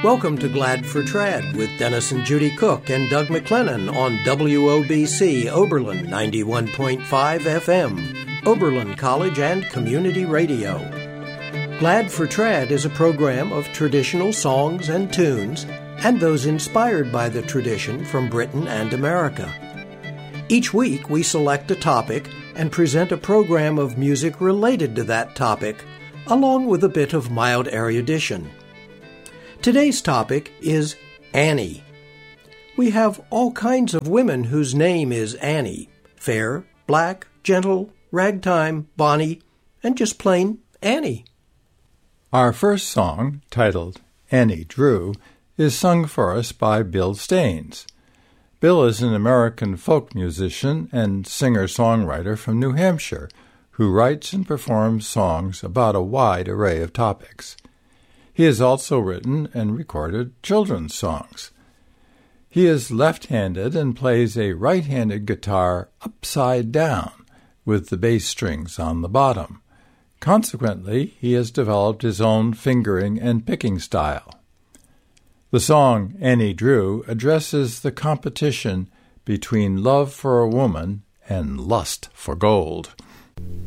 Welcome to Glad for Trad with Dennis and Judy Cook and Doug McLennan on WOBC Oberlin 91.5 FM, Oberlin College and Community Radio. Glad for Trad is a program of traditional songs and tunes and those inspired by the tradition from Britain and America. Each week we select a topic and present a program of music related to that topic, along with a bit of mild erudition. Today's topic is Annie. We have all kinds of women whose name is Annie. Fair, black, gentle, ragtime, bonny, and just plain Annie. Our first song, titled Annie Drew, is sung for us by Bill Staines. Bill is an American folk musician and singer-songwriter from New Hampshire who writes and performs songs about a wide array of topics. He has also written and recorded children's songs. He is left-handed and plays a right-handed guitar upside down with the bass strings on the bottom. Consequently, he has developed his own fingering and picking style. The song Annie Drew addresses the competition between love for a woman and lust for gold.